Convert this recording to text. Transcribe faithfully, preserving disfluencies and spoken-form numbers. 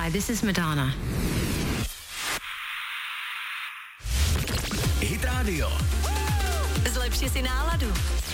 Hi, this is Madonna. Hit Radio. Zlepši si náladu.